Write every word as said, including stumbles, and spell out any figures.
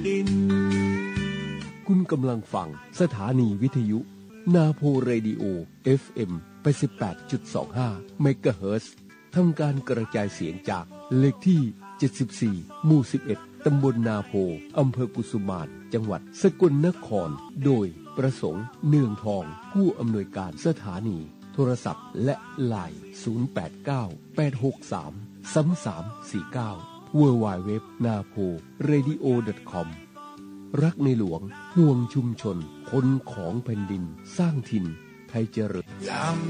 คุณกำลังฟังสถานีวิทยุนาโพเรดิโอ เอฟ เอ็ม แปดสิบแปดจุดสองห้า เมกะเฮิรตซ์ ทำการกระจายเสียงจากเลขที่ เจ็ดสิบสี่ หมู่ สิบเอ็ด ตำบลนาโพ อำเภอกุสุมาน จังหวัดสกลนคร โดยประสงค์เนืองทอง ผู้อำนวยการสถานี โทรศัพท์และไลน์ ศูนย์ แปด เก้า แปด หก สาม สาม สาม สี่ เก้า ดับเบิลยู ดับเบิลยู ดับเบิลยู ดอท นาโพเรดิโอ ดอท คอม รักในหลวงห่วงชุมชนคนของแผ่นดินสร้างถิ่นไทยเจริญ